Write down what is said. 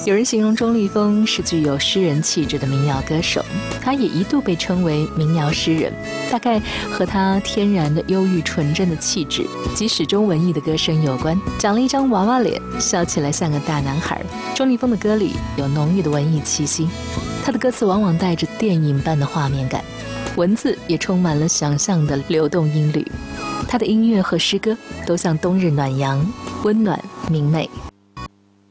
有人形容钟立风是具有诗人气质的民谣歌手，他也一度被称为民谣诗人，大概和他天然的忧郁纯真的气质及始终文艺的歌声有关。长了一张娃娃脸，笑起来像个大男孩。钟立风的歌里有浓郁的文艺气息，他的歌词往往带着电影般的画面感，文字也充满了想象的流动音律。他的音乐和诗歌都像冬日暖阳，温暖明媚。